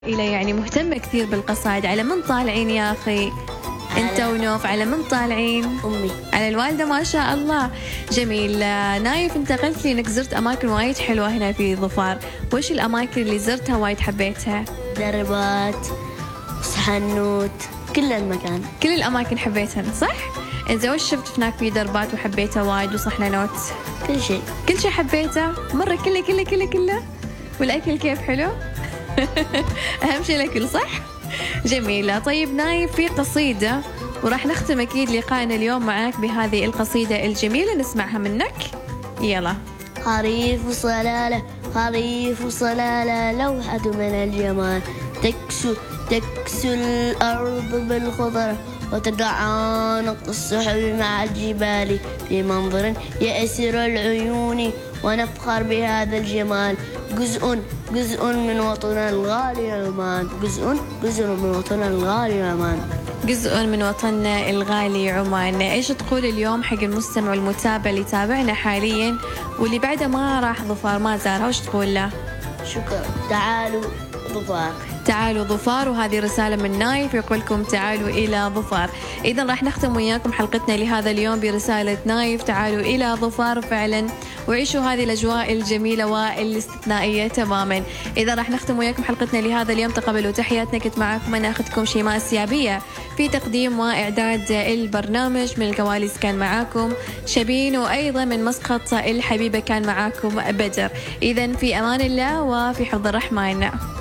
إلى يعني مهتمة كثير بالقصائد، على من طالعين يا أخي؟ أنت ونوف على من طالعين؟ أمي. على الوالدة ما شاء الله. جميل. نايف أنت قلت لي إنك زرت أماكن وايد حلوة هنا في ظفار، وش الأماكن اللي زرتها وايد حبيتها؟ دربات وسحنوت، كل المكان. كل الأماكن حبيتها صح؟ إنزين وش شفت هناك في دربات وحبيته وايد وصحنانوت؟ كل شيء. كل شيء حبيته؟ مرة كله؟ والأكل كيف حلو؟ أهم شيء الأكل صح؟ جميلة. طيب نايف في قصيدة وراح نختم أكيد لقائنا اليوم معاك بهذه القصيدة الجميلة، نسمعها منك. يلا. خريف صلالة خريف صلالة، لوحة من الجمال، تكسو الأرض بالخضرة وتتعانق السحب مع الجبال، في منظر يأسر العيون ونفخر بهذا الجمال، جزء من وطننا الغالي عمان، جزء من وطننا الغالي عمان، جزء من وطننا الغالي عمان. ايش تقول اليوم حق المستمع والمتابع اللي تابعنا حاليا واللي بعده ما راح ظفار ما زارها، وش تقول له؟ شكرا. تعالوا ظفار، تعالوا ظفار، وهذه رسالة من نايف يقول لكم تعالوا إلى ظفار. إذا راح نختم وياكم حلقتنا لهذا اليوم برسالة نايف، تعالوا إلى ظفار فعلا وعيشوا هذه الأجواء الجميلة والاستثنائية تماما. إذا راح نختم وياكم حلقتنا لهذا اليوم، تقبلوا تحياتنا، كنت معكم أنا أختكم شيماء السيابية في تقديم وإعداد البرنامج. من الكواليس كان معاكم شبين، وأيضا من مسقط الحبيبة كان معاكم بدر. إذا في أمان الله وفي حفظ الرحمن.